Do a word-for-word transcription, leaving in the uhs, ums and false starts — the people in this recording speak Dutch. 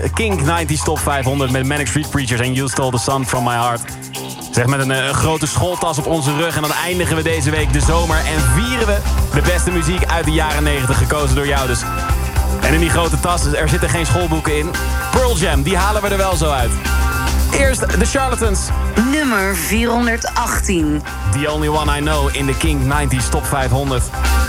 Kink nineties Top vijfhonderd met Manic Street Preachers en You Stole the Sun from My Heart. Zeg met een, een grote schooltas op onze rug. En dan eindigen we deze week de zomer en vieren we de beste muziek uit de jaren negentig, gekozen door jou dus. En in die grote tas, er zitten geen schoolboeken in. Pearl Jam, die halen we er wel zo uit. Eerst The Charlatans. Nummer vierhonderdachttien. The Only One I Know in de Kink nineties Top vijfhonderd.